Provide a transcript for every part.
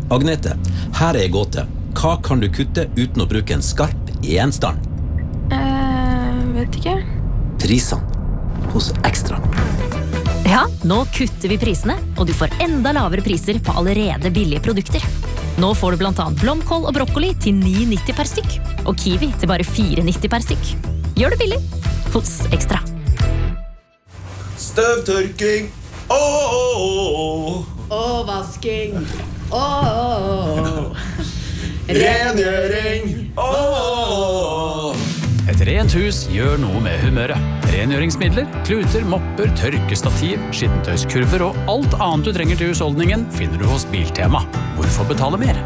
Agnete, her en gåte. Hva kan du kutte uten å bruke en skarp gjenstand? Vet ikke. Prisene hos Ekstra. Ja, nå kutter vi prisene, og du får enda lavere priser på allerede billige produkter. Nå får du blant annet blomkål og brokkoli til 9,90 per stykk, og kiwi til bare 4,90 per stykk. Gjør det billig hos Ekstra. Støvtørking. Og vasking. Rengjøring. Et rent hus gjør noe med humøret. Rengjøringsmidler, kluter, mopper, tørkestativ, skittentøyskurver og alt annet du trenger til husholdningen finner du hos Biltema. Hvorfor betale mer?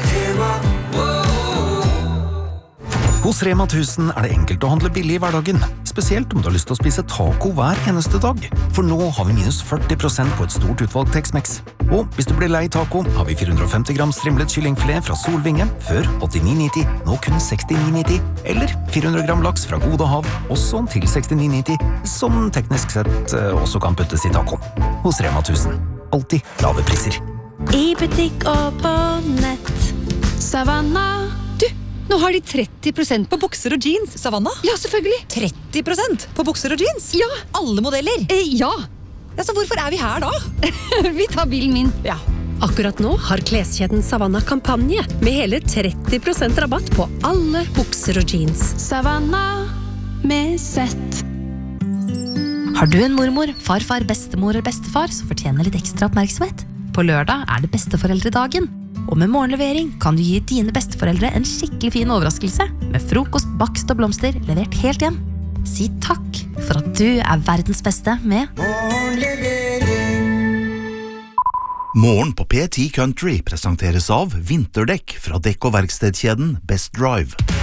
Hos Rema 1000 det enkelt å handle billig i hverdagen, spesielt om du har lyst til å spise taco hver eneste dag. For nå har vi minus 40% på et stort utvalg Tex-Mex. Og hvis du blir lei taco, har vi 450 gram strimlet kyllingfilet fra Solvinge, før 89,90, nå kun 69,90. Eller 400 gram laks fra Gode Hav, også til 69,90, som teknisk sett også kan puttes i taco. Hos Rema 1000. Alltid lave priser. I butikk og på nett. Savanna. Nå har de 30% på bukser og jeans. Savanna? Ja, selvfølgelig. 30% på bukser og jeans? Ja. Alle modeller? Ja. Ja, så hvorfor vi her da? Vi tar bilen min. Ja. Akkurat nå har kleskjeden Savanna kampanje med hele 30% rabatt på alle bukser og jeans. Savanna med sett. Har du en mormor, farfar, bestemor eller bestefar som fortjener litt ekstra oppmerksomhet? På lørdag det besteforeldredagen. Og med morgenlevering kan du gi dine besteforeldre en skikkelig fin overraskelse med frokost, bakst og blomster levert helt hjem. Si takk for at du verdens beste med Morgen på P10 Country presenteres av vinterdekk fra dekk- og verkstedkjeden Best Drive.